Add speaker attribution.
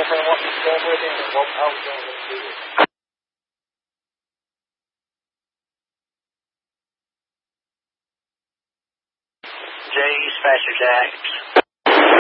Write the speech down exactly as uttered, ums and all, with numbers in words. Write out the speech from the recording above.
Speaker 1: boyfriend wants to go with him, and what I was going to do it.
Speaker 2: J's, Faster Jacks.